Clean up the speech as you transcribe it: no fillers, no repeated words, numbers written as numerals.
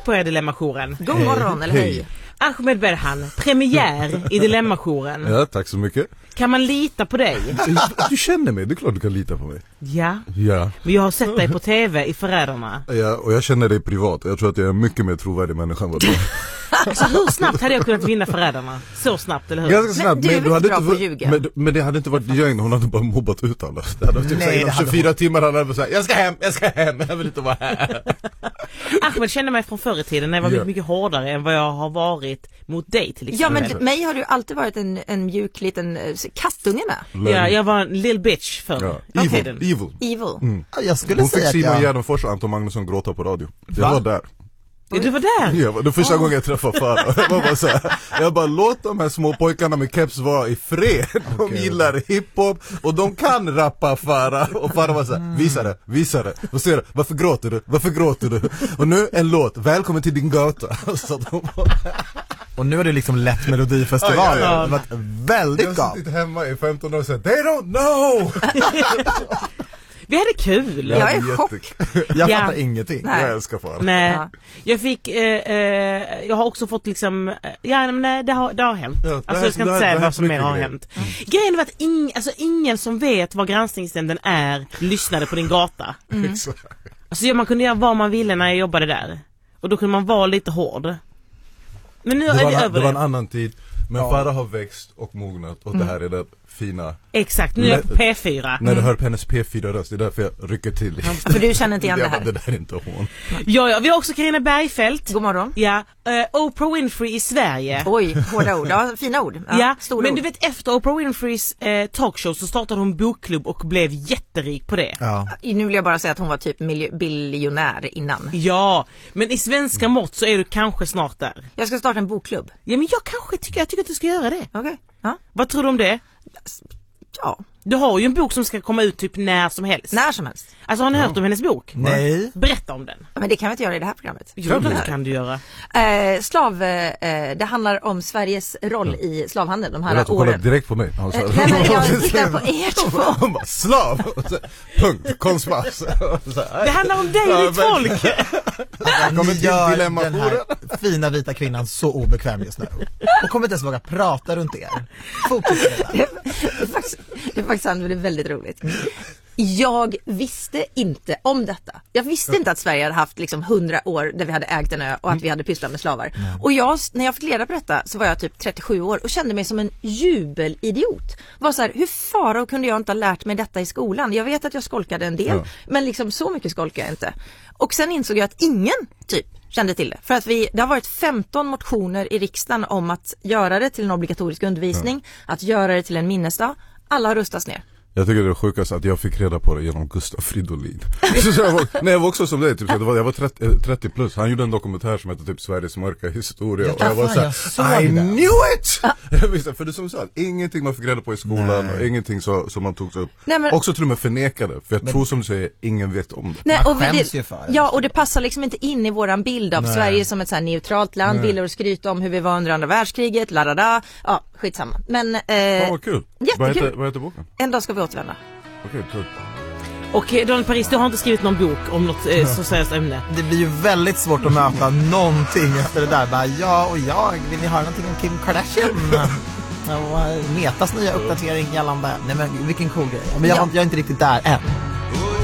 på er Dilemma-jouren. God morgon, eller hej. Ahmed Berhan, premiär i Dilemma-jouren. Ja, tack så mycket. Kan man lita på dig? Du känner mig, det är klart du kan lita på mig. Ja. Ja. Men jag har sett dig på tv i Förrädarna. Ja, och jag känner dig privat. Jag tror att jag är en mycket mer trovärdig människa än vad du är. Alltså hur snabbt hade jag kunnat vinna Förrädarna? Så snabbt, eller hur? Ganska snabbt, Men du är bra på att ljuga. men det hade inte varit Jane, hon hade bara mobbat ut alla. Det hade typ Nej, inom 24 timmar hade jag sagt, jag ska hem, jag vill inte vara här. Ahmed känner mig från förr i tiden när jag var mycket, mycket hårdare än vad jag har varit mot dig till Ja, exempel. men mig har du alltid varit en mjuk liten kattunge med. Ja, jag var en little bitch förr. Ja. Okay, Evil. Jag skulle Hon fick säga att Simon jag... Gärdenfors och Anton Magnusson gråta på radio. Jag Va? var där. Du var där? Ja, det första gången jag träffade Farah. Jag bara, låt de här små pojkarna med keps vara i fred. De gillar hiphop och de kan rappa Farah. Och Farah var såhär, visa det. Och ser, varför gråter du? Och nu en låt, välkommen till din gata. Så Och nu är det liksom lätt Melodifestival. Ja. Det var väldigt jag gav. har suttit hemma i 15 år och sagt, they don't know. Vi hade kul. Jag är i chock. Jag Ja. fattar ingenting. Nej. Jag älskar Farah. Nej, Ja. jag fick, jag har också fått liksom, nej det har hänt. Ja, Alltså jag ska inte det säga har vad som mer mycket har grejer. hänt. Grejen var att ingen som vet vad granskningsnämnden är lyssnade på din gata. Exakt. Alltså man kunde göra vad man ville när jag jobbade där. Och då kunde man vara lite hård. Men nu är det över Det var en det. annan tid. Men Farah har växt och mognat. Och det här är det fina. Exakt, nu är jag på P4. När du hör på hennes P4-röst, det är därför jag rycker till. För du känner inte igen det Det här. där är inte hon. Ja, vi har också Carina Bergfeldt. God morgon. Ja, Oprah Winfrey i Sverige. Oj, hårda ord. Ja, fina ord. Ja, stora men ord. du vet, efter Oprah Winfreys talkshow så startade hon bokklubb och blev jätterik på det. Ja. Nu vill jag bara säga att hon var typ biljonär innan. Ja, men i svenska mått så är du kanske snart där. Jag ska starta en bokklubb. Ja, men jag tycker att du ska göra det. Okej. Ja. Vad tror du om det? Ja, Du har ju en bok som ska komma ut typ när som helst. när som helst. Alltså har ni hört om hennes bok? Nej. Berätta om den. Men det kan vi inte göra i det här programmet. Jo, det kan du göra. Det handlar om Sveriges roll i slavhandeln de Jag här lät kolla åren. direkt på mig. Nej, men jag tittar på er två. Hon bara, slav! Punkt, konstpass. Det handlar om dig, ditt folk. kommer Ni till gör dilemma den här fina vita kvinnan så obekväm just nu. Hon kommer inte ens våga prata runt er. Fokusera. Det är faktiskt sant, men det är väldigt roligt. Jag visste inte om detta. Jag visste inte att Sverige hade haft liksom 100 år där vi hade ägt en ö och att vi hade pysslat med slavar. Och när jag fick leda på detta så var jag typ 37 år och kände mig som en jubelidiot. Var så här, hur fara kunde jag inte ha lärt mig detta i skolan? Jag vet att jag skolkade en del, men liksom så mycket skolkade jag inte. Och sen insåg jag att ingen typ kände till det. För att det har varit 15 motioner i riksdagen om att göra det till en obligatorisk undervisning, att göra det till en minnesdag. Alla har röstats ner. Jag tycker det är sjukast att jag fick reda på det genom Gustav Fridolin. Jag var också som dig, typ, jag var 30 plus. Han gjorde en dokumentär som heter typ Sveriges mörka historia. Och jag var såhär, I knew it! Jag visste, för det som sa, ingenting man fick reda på i skolan och ingenting som man tog upp. Nej, men, också till och med förnekade, för jag tror som du säger, ingen vet om det. Nej, Man och skäms ju för det. ja, och det passar liksom inte in i våran bild av Sverige som ett så här neutralt land, vill och skryta om hur vi var under andra världskriget, ja, skitsamma. Men, Vad kul. jättekul. Vad heter boken? En dag ska vi återvända. Okej, kul. Och Daniel Paris, du har inte skrivit någon bok om något så seriöst ämne. Det blir ju väldigt svårt att möta någonting efter det där. Bara, vill ni höra någonting om Kim Kardashian? Och Metas nya uppdatering gällande. Nej men vilken cool grej. Men jag är inte riktigt där än.